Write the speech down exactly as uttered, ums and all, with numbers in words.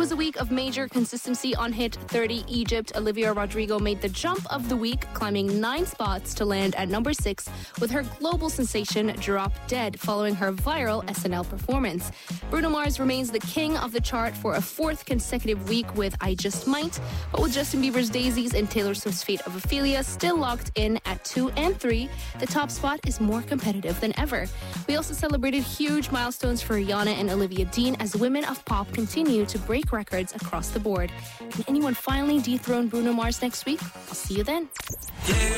was a week of major consistency on Hit thirty Egypt. Olivia Rodrigo made the jump of the week, climbing nine spots to land at number six with her global sensation Drop Dead following her viral S N L performance. Bruno Mars remains the king of the chart for a fourth consecutive week with I Just Might, but with Justin Bieber's Daisies and Taylor Swift's Fate of Ophelia still locked in at two and three, the top spot is more competitive than ever. We also celebrated huge milestones for Rihanna and Olivia Dean as women of pop continue to break records across the board. Can anyone finally dethrone Bruno Mars next week? I'll see you then.